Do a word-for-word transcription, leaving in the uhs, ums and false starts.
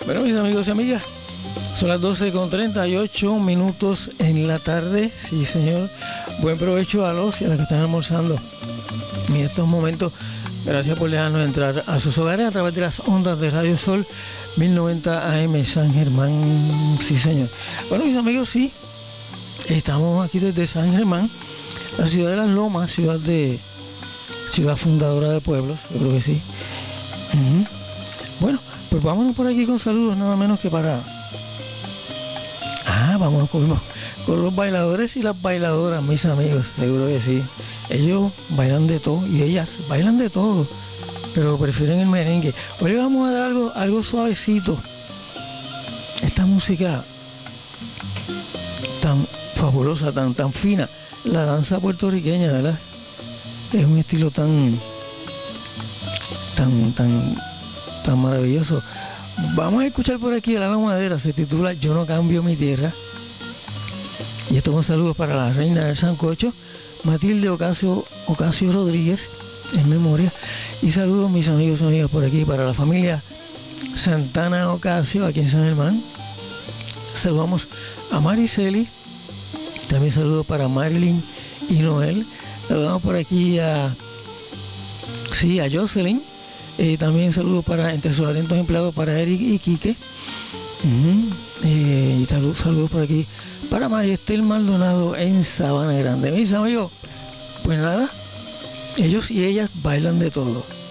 Bueno, mis amigos y amigas, son las doce con treinta y ocho minutos en la tarde. Sí, señor. Buen provecho a los y a las que están almorzando en estos momentos. Gracias por dejarnos entrar a sus hogares a través de las ondas de Radio Sol mil noventa A M San Germán. Sí, señor. Bueno, mis amigos, sí. Estamos aquí desde San Germán, la ciudad de Las Lomas, ciudad de ciudad fundadora de pueblos, yo creo que sí. Uh-huh. Bueno, pues vámonos por aquí con saludos, nada menos que para... Ah, vamos con, con los bailadores y las bailadoras, mis amigos, seguro que sí. Ellos bailan de todo y ellas bailan de todo, pero prefieren el merengue. Hoy le vamos a dar algo, algo suavecito. Esta música tan fabulosa, tan, tan fina, la danza puertorriqueña, ¿verdad? Es un estilo tan, tan, tan, tan maravilloso. Vamos a escuchar por aquí a Lalo Madera, se titula Yo no cambio mi tierra. Y esto con saludos para la reina del sancocho, Matilde Ocasio, Ocasio Rodríguez, en memoria. Y saludos, mis amigos y amigas, por aquí para la familia Santana Ocasio, aquí en San Germán. Saludamos a Mariceli. También saludos para Marilyn y Noel. Saludamos por aquí a, sí, a Jocelyn. Eh, también saludos para, entre sus atentos empleados, para Eric y Quique. Uh-huh. Eh, y saludos, saludos por aquí para María Estel Maldonado en Sabana Grande. Mis amigos, pues nada, ellos y ellas bailan de todo.